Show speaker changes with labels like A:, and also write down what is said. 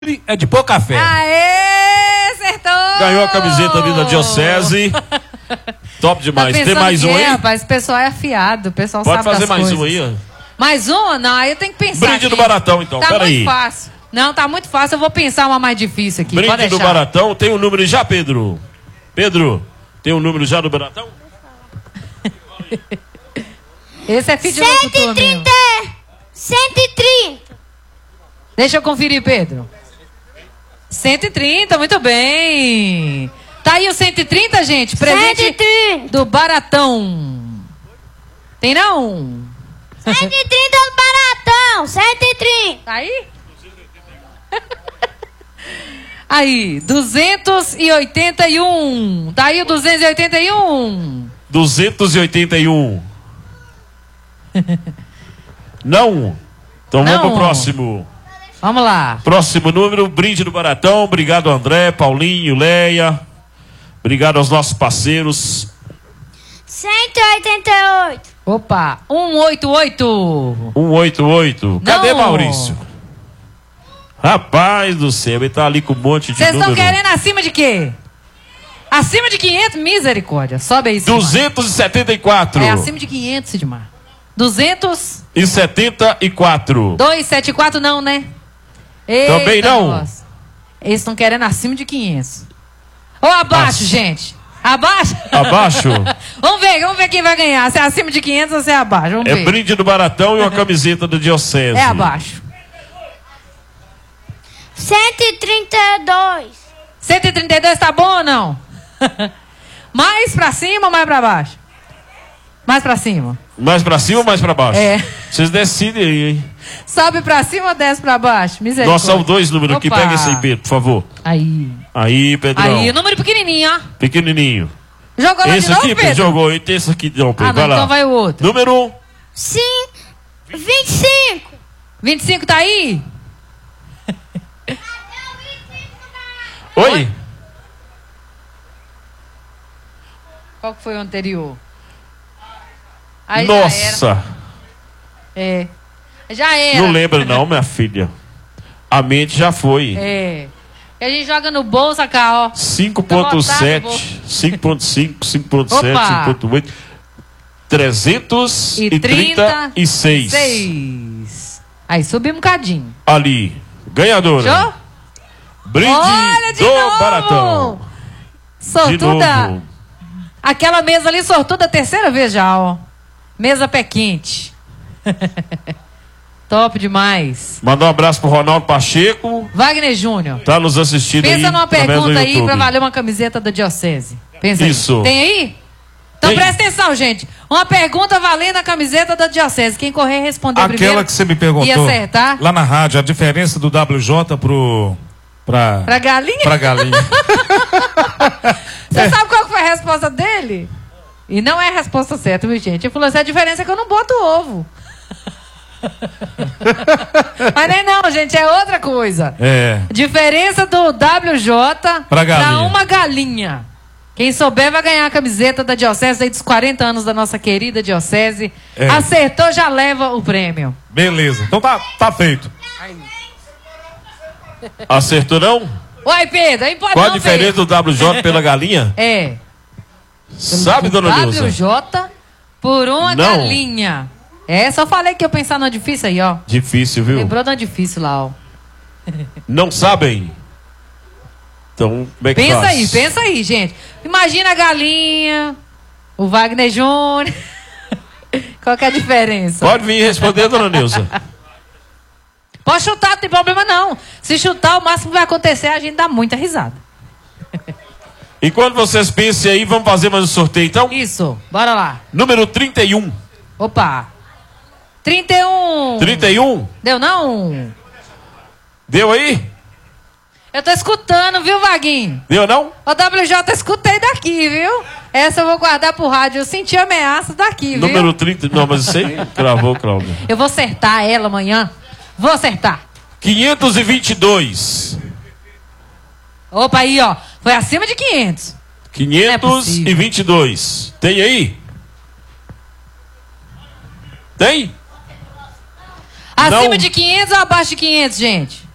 A: É de pouca fé.
B: Aê, acertou!
A: Ganhou a camiseta ali da Diocese. Top demais.
B: Tá
A: Tem mais um aí?
B: Rapaz, o pessoal é afiado, o pessoal
A: Pode
B: sabe
A: fazer mais
B: coisas.
A: um aí, ó.
B: Mais um? Não, aí eu tenho que pensar.
A: Brinde
B: aqui.
A: do Baratão, então.
B: Tá
A: Peraí.
B: muito fácil. Não, tá muito fácil. Eu vou pensar uma mais difícil aqui. Pode
A: Brinde do
B: deixar.
A: Baratão. Tem um número já, Pedro? Pedro, tem um número já do Baratão?
B: Esse é filho de locutor,
C: 130. 130.
B: Deixa eu conferir, Pedro. 130, muito bem. Tá aí o 130, gente? Presente
C: 130.
B: do Baratão. Tem não?
C: 130 do Baratão. 130.
B: Tá aí? Aí, 281. Tá aí o 281.
A: 281. Não? Então
B: Não.
A: vamos pro próximo.
B: Vamos lá.
A: Próximo número, brinde do Baratão. Obrigado, André, Paulinho, Leia. Obrigado aos nossos parceiros.
C: 188.
B: Opa, 188.
A: 188. Cadê
B: Não.
A: Maurício? Rapaz do céu, ele tá ali com um monte de
B: Vocês
A: número.
B: estão querendo acima de quê? Acima de 500? Misericórdia. Sobe aí, Sidmar.
A: 274.
B: É acima de 500, Sidmar. 200?
A: E 74.
B: 274 não, né? Eita,
A: Também não.
B: nossa. Eles estão querendo acima de 500. Ou abaixo, gente. Abaixo?
A: Abaixo?
B: vamos ver quem vai ganhar. Se é acima de 500 ou se é abaixo. Vamos
A: É
B: ver.
A: brinde do Baratão e uma camiseta da Diocese.
B: É abaixo.
C: 132.
B: 132 tá bom ou não? Mais pra cima ou mais pra baixo? Mais pra cima.
A: Mais pra cima ou mais pra baixo?
B: É.
A: Vocês decidem aí, hein?
B: Sobe pra cima ou desce pra baixo? Misericórdia.
A: Nós somos dois números aqui.
B: Opa.
A: Pega esse aí, Pedro, por favor.
B: Aí.
A: Aí, Pedrão.
B: Aí, número pequenininho, ó.
A: Pequenininho.
B: Jogou lá
A: Esse
B: de novo,
A: aqui, Pedro, jogou. E tem esse aqui, não, Pedro.
B: Ah,
A: vai
B: não,
A: lá.
B: então vai o outro.
A: Número
C: 25.
B: 25 tá aí?
A: Oi?
B: Qual que foi o anterior? Aí
A: Nossa.
B: Já era. É. Já era.
A: Não lembra não, minha filha. A mente já foi.
B: É. E a gente joga no bolso, cá, ó.
A: 5.7, 5.5, 5.7,
B: Opa.
A: 5.8, 336.
B: 6. Aí, subi um bocadinho.
A: Ali, ganhadora.
B: Show?
A: Brinde
B: Olha, de
A: do
B: novo.
A: Baratão. De
B: Sortuda.
A: novo.
B: Aquela mesa ali, sortuda a terceira vez já, ó. Mesa pé quente. Top demais.
A: Mandar um abraço pro Ronaldo Pacheco.
B: Wagner Júnior.
A: Tá nos assistindo aí.
B: Pensa numa
A: através do
B: pergunta aí
A: YouTube.
B: pra valer uma camiseta da Diocese. Pensa
A: Isso.
B: aí. Tem aí? Então
A: Tem.
B: presta atenção, gente. Uma pergunta valendo a camiseta da Diocese. Quem correr e responder primeiro.
D: Aquela que você me perguntou
B: E acertar.
D: lá na rádio, a diferença do WJ
B: Pra galinha?
D: pra galinha.
B: Você sabe qual que foi a resposta dele? E não é a resposta certa, viu, gente? Ele falou assim, a diferença é que eu não boto ovo. Mas nem não, gente, é outra coisa.
D: É.
B: Diferença do WJ
D: Pra galinha.
B: uma galinha. Quem souber vai ganhar a camiseta da Diocese aí dos 40 anos da nossa querida Diocese.
D: É.
B: Acertou, já leva o prêmio.
D: Beleza. Então tá feito.
A: Acertou não?
B: Uai, Pedro, aí pode
A: Qual a
B: não,
A: diferença do WJ pela galinha?
B: Pedro. É.
A: Sabe, dona Nilza?
B: WJ por uma
A: Não.
B: galinha. É, só falei que eu pensar numa difícil aí, ó.
A: Difícil, viu?
B: Lembrou de uma difícil lá, ó.
A: Não sabem? Então, como é que faz?
B: Pensa aí, gente. Imagina a galinha, o Wagner Júnior. Qual que é a diferença?
A: Pode vir responder, dona Nilza.
B: Pode chutar, não tem problema não. Se chutar, o máximo que vai acontecer é a gente dar muita risada.
A: Enquanto vocês pensem aí, vamos fazer mais um sorteio, então?
B: Isso, bora lá.
A: Número 31.
B: Opa. 31.
A: 31?
B: Deu não?
A: Deu aí?
B: Eu tô escutando, viu, Vaguinho?
A: Deu não?
B: Ô, WJ, escutei daqui, viu? Essa eu vou guardar pro rádio. Eu senti ameaça daqui, viu?
A: Número 30. Não, mas isso aí cravou, Cláudia.
B: Eu vou acertar ela amanhã. Vou acertar.
A: 522.
B: Opa, aí, ó. Foi acima de 500.
A: 522. Tem aí? Tem?
B: Acima
A: Não.
B: de 500 ou abaixo de 500, gente?